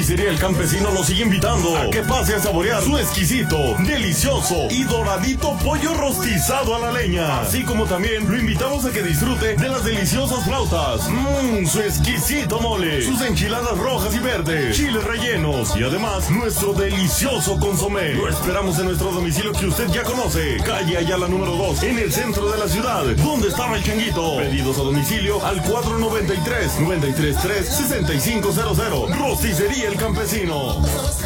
Rosticería El Campesino lo sigue invitando a que pase a saborear su exquisito, delicioso y doradito pollo rostizado a la leña. Así como también lo invitamos a que disfrute de las deliciosas flautas, su exquisito mole, sus enchiladas rojas y verdes, chiles rellenos y además nuestro delicioso consomé. Lo esperamos en nuestro domicilio que usted ya conoce, calle Ayala número 2, en el centro de la ciudad, donde estaba el changuito. Pedidos a domicilio al 493-933-6500. Rosticería El Campesino.